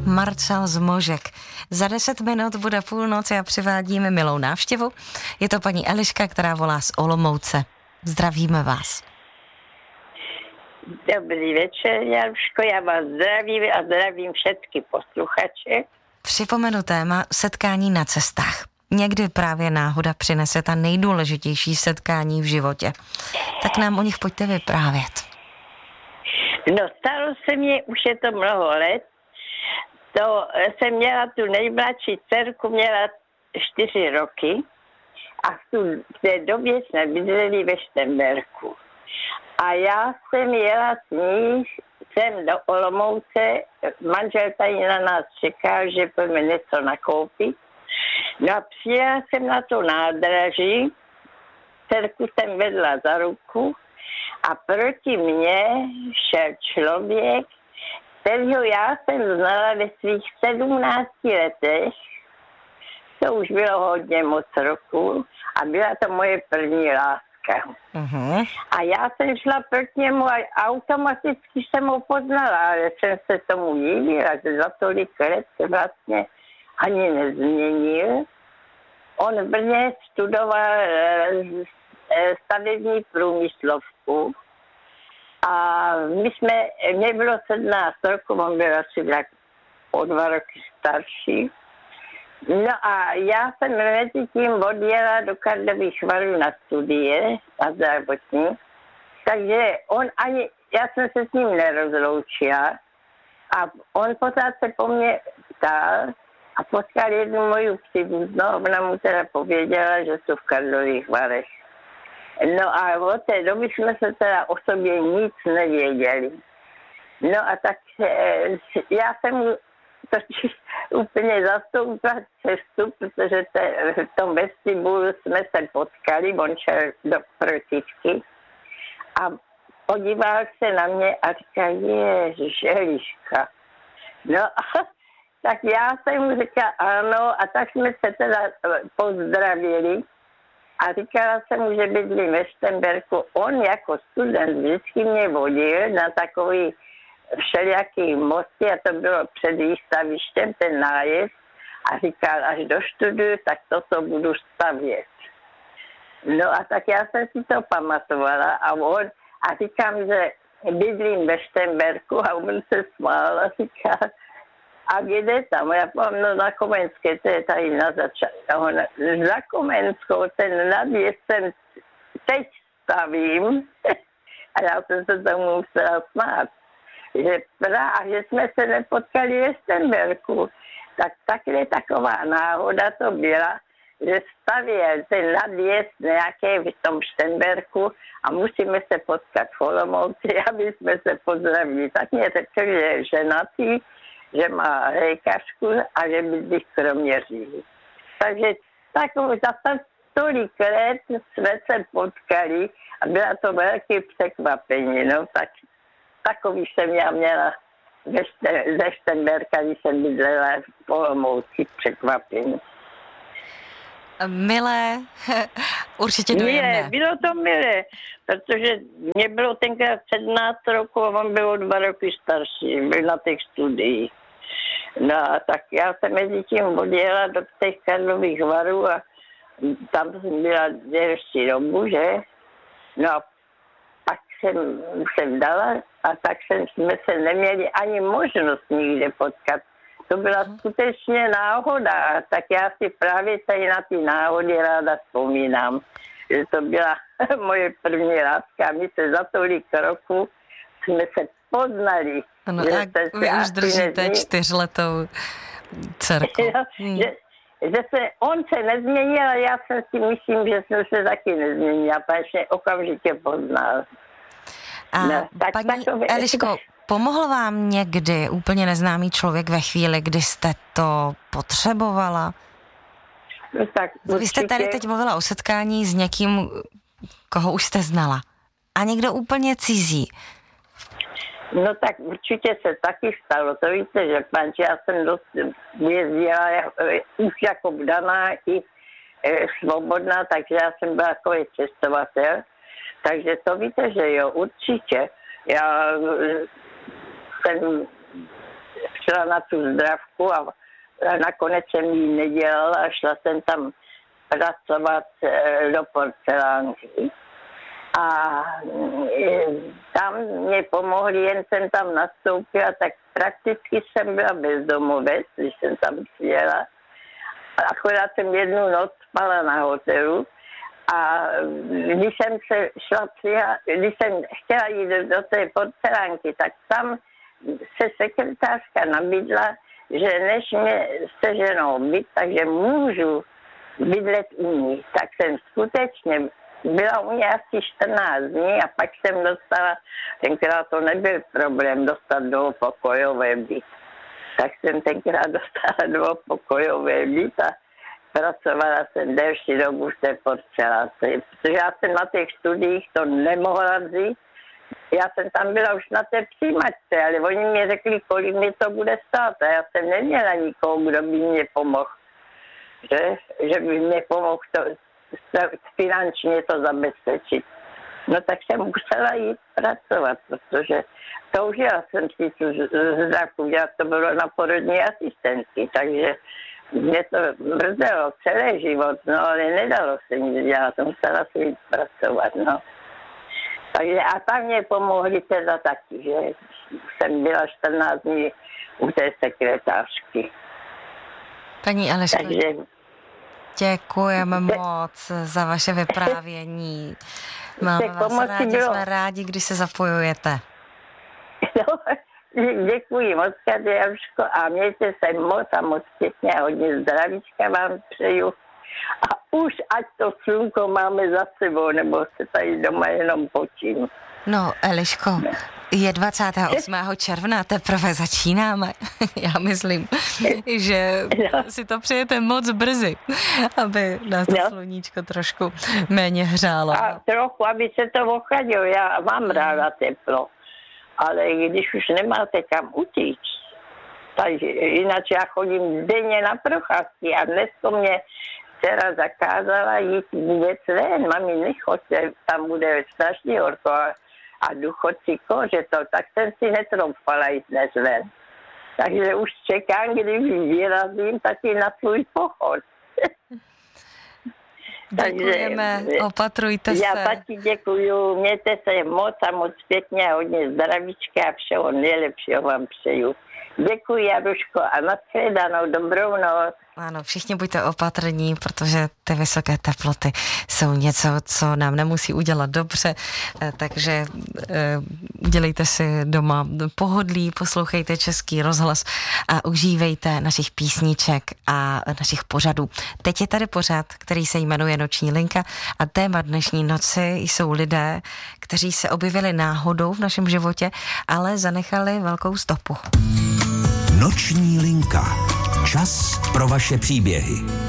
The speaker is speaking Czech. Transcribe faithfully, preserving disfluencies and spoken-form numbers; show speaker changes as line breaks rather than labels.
Marcel Zmožek. Za deset minut bude půlnoc a přivádíme milou návštěvu. Je to paní Eliška, která volá z Olomouce. Zdravíme vás.
Dobrý večer, Jaruško, já vás zdravím a zdravím všechny posluchače.
Připomenu téma setkání na cestách. Někdy právě náhoda přinese ta nejdůležitější setkání v životě. Tak nám o nich pojďte vyprávět.
No, stalo se mně, už je to mnoho let. To jsem měla tu nejmladší dcerku, měla čtyři roky a v, tu, v té době jsme bydleli ve Štemberku. A já jsem jela s ní sem do Olomouce, manžel tady na nás čekal, že půjdeme něco nakoupit. No a přijela jsem na to nádraží, dcerku jsem vedla za ruku a proti mně šel člověk, kterýho já jsem znala ve svých sedmnácti letech, to už bylo hodně moc roku a byla to moje první láska. Uh-huh. A já jsem šla proti němu a automaticky jsem ho poznala, ale jsem se tomu divila, že za tolik let se vlastně ani nezměnil. On v Brně studoval stavební průmyslovku a my jsme, mě bylo sedmnáct roku, on byl asi tak o dva roky starší. No a já jsem mezi tím odjela do Karlových Varů na studie, na zdravotní, takže on ani, já jsem se s ním nerozloučila a on pořád se po mně ptal a potkal jednu moju příbuznou, ona mu teda pověděla, že jsou v Karlových Varech. No a od té doby jsme se teda o sobě nic nevěděli. No a tak já jsem mu totiž úplně zastoupila cestu, protože te, v tom vestibulu jsme se potkali, on šel do protivky a podíval se na mě a říkal, ježiš, Eliška. No a tak já jsem mu říkala ano a tak jsme se teda pozdravili a říkala jsem mu, že bydlím ve Štemberku. On jako student vždycky mě vodil na takový všelijaký mosty a to bylo před výstavištěm, ten nájezd a říkal, až doštuduju, tak toto budu stavět. No a tak já jsem si to pamatovala a on, a říkám, že bydlím ve Štemberku a on se smál a říká, a kde tam? Já povím, no na Komenské, to je tady na začátku. Za Komenskou, ten nadjezd jsem teď stavím a já jsem se tomu musela smát. Že právě, že jsme se nepotkali ve Štemberku, tak takhle taková náhoda to byla, že stavěl ten nadjezd nějaké v tom Štemberku a musíme se potkat v Olomouci, aby jsme se pozdravili. Tak mě řekl, že je ženatý, že má lékařku a že bydlí v Kroměříži. Takže takovou za tolik let jsme se potkali a byla to velké překvapení. No, tak takový jsem já měla ze, šte, ze Štemberka, když jsem bydlela v Olomouci, překvapení.
Milé, určitě dojemné.
Milé, bylo to milé, protože mě bylo tenkrát sedmnáct roku a on byl o dva roky starší, byl na těch studiích. No a tak já jsem mezi tím odjela do těch Karlových Varů a tam jsem byla delší dobu, že? No a pak jsem se vdala a tak jsem, jsme se neměli ani možnost nikde potkat. To byla skutečně náhoda, tak já si právě tady na ty náhody ráda vzpomínám, že to byla moje první láska. My se za tolik roku jsme se poznali.
Ano, a vy už držíte nezmi... čtyřletou dcerku. Hmm.
že, že se, on se nezměnil a já jsem si myslím, že jsem se taky nezměnila, protože okamžitě poznal.
A no, tak, paní takové... Eliško, pomohl vám někdy úplně neznámý člověk ve chvíli, kdy jste to potřebovala?
No, tak určitě...
Vy jste tady teď mluvila o setkání s někým, koho už jste znala. A někdo úplně cizí.
No tak určitě se taky stalo. To víte, že panče, já jsem dost jezdila už jako vdaná i e, svobodná, takže já jsem byla takový cestovatel. Takže to víte, že jo, určitě. Já jsem šla na tu zdravku a nakonec jsem ji nedělala a šla jsem tam pracovat do porcelánky. A tam mě pomohli, jen jsem tam nastoupila, tak prakticky jsem byla bezdomovec, když jsem tam přijela. Akorát jsem jednu noc spala na hotelu a když jsem se šla přijela, když jsem chtěla jít do, do té porcelánky, tak tam se sekretářka nabídla, že než mě seženou byt, takže můžu bydlet u ní. Tak jsem skutečně byla u ní asi čtrnáct dní a pak jsem dostala, tenkrát to nebyl problém dostat dvoupokojové byt. Tak jsem tenkrát dostala dvoupokojové byt a pracovala jsem delší dobu v té porcelánce, protože já jsem na těch studiích to nemohla vzít. Já jsem tam byla už na té přijímačce, ale oni mi řekli, kolik mi to bude stát a já jsem neměla nikoho, kdo by mě pomohl. Že, že by mě pomohl to, finančně to zabezpečit. No tak jsem musela jít pracovat, protože toužila jsem si tu zdravku dělat, to bylo na porodní asistentky, takže mě to brzdelo celý život, no ale nedalo se nic dělat, musela si jít pracovat, no. Takže a tam mě pomohli teda taky, že jsem byla čtrnáct dní u té sekretářky.
Paní Eliško,
takže
děkujeme moc za vaše vyprávění. Máme vás rádi, bylo... jsme rádi, když se zapojujete.
No, děkuji moc, Jaruško, a mějte se moc a moc pěkně a hodně zdravíčka vám přeju. A už ať to slunko máme za sebou, nebo se tady doma jenom počím.
No, Eliško, je dvacátého osmého června, teprve začínáme. Já myslím, že no. si to přejete moc brzy, aby nás to no. sluníčko trošku méně hřálo.
A trochu, aby se to ochladilo. Já mám ráda teplo, ale když už nemáte kam utíct, takže jinak já chodím denně na procházky a dneska mě dcera zakázala jít vůbec ven. Mami, nechoďte, tam bude strašně horko a, a důchodci kože to, tak jsem si netroufala jít dnes ven. Takže už čekám, když vyrazím taky na svůj pochod.
Děkujeme, takže, opatrujte
já
se.
Já taky děkuju, mějte se moc a moc pěkně a hodně zdravíčka a všeho nejlepšího vám přeju. Děkuji, Jaruško, a nashledanou, dobrou noc.
Ano, všichni buďte opatrní, protože ty vysoké teploty jsou něco, co nám nemusí udělat dobře, takže udělejte si doma pohodlí, poslouchejte Český rozhlas a užívejte našich písniček a našich pořadů. Teď je tady pořad, který se jmenuje Noční linka a téma dnešní noci jsou lidé, kteří se objevili náhodou v našem životě, ale zanechali velkou stopu.
Noční linka. Čas pro vaše příběhy.